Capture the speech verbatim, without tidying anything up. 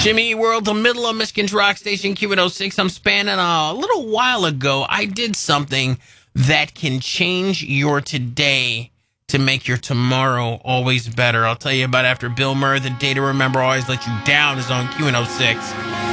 Jimmy Eat World, the middle of Michigan's rock station, Q one oh six. I'm spanning a little while ago. I did something that can change your today to make your tomorrow always better. I'll tell you about it after Bill Murray. The Day to Remember Always Let You Down is on Q one oh six.